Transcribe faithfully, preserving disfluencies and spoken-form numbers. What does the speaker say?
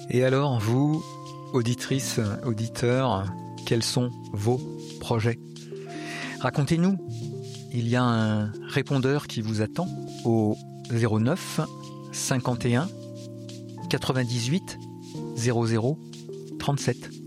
Et alors, vous, auditrices, auditeurs, quels sont vos projets ? Racontez-nous. Il y a un répondeur qui vous attend au zéro neuf cinquante et un quatre-vingt-dix-huit zéro zéro trente-sept.